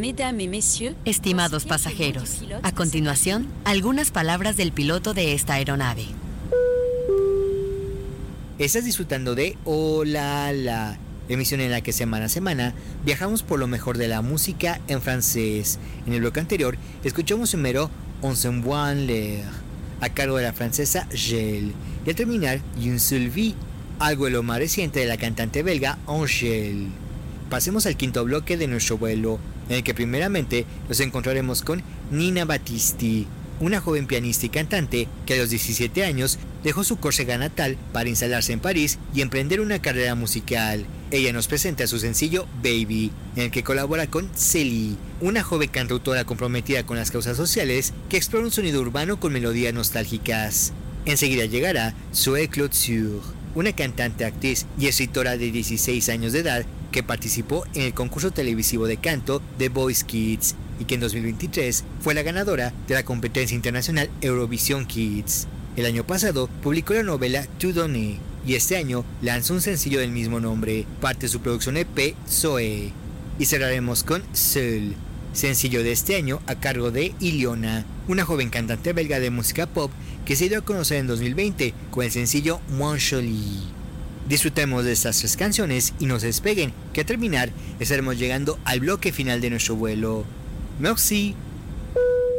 Mesdames et messieurs, Estimados pasajeros, a continuación, algunas palabras del piloto de esta aeronave. Estás disfrutando de Hola La, emisión en la que semana a semana viajamos por lo mejor de la música en francés. En el bloque anterior escuchamos primero On s'envoie l'air, a cargo de la francesa Gel, y al terminar Une seule vie, algo de lo más reciente de la cantante belga Angèle. Pasemos al quinto bloque de nuestro vuelo, en el que primeramente nos encontraremos con Nina Battisti, una joven pianista y cantante que a los 17 años dejó su Córcega natal para instalarse en París y emprender una carrera musical. Ella nos presenta su sencillo Baby, en el que colabora con Célie, una joven cantautora comprometida con las causas sociales que explora un sonido urbano con melodías nostálgicas. Enseguida llegará Zoé Cloture, una cantante, actriz y escritora de 16 años de edad que participó en el concurso televisivo de canto The Voice Kids y que en 2023 fue la ganadora de la competencia internacional Eurovision Kids. El año pasado publicó la novela Tout Donner y este año lanzó un sencillo del mismo nombre, parte de su producción EP Zoé. Y cerraremos con Seul, sencillo de este año a cargo de Iliona, una joven cantante belga de música pop que se dio a conocer en 2020 con el sencillo Moins Jolie. Disfrutemos de estas tres canciones y no se despeguen, que al terminar estaremos llegando al bloque final de nuestro vuelo. Merci.